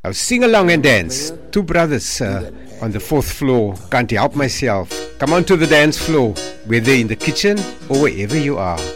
I'll sing along and dance. Two brothers on the fourth floor. Can't help myself. Come on to the dance floor, whether in the kitchen or wherever you are.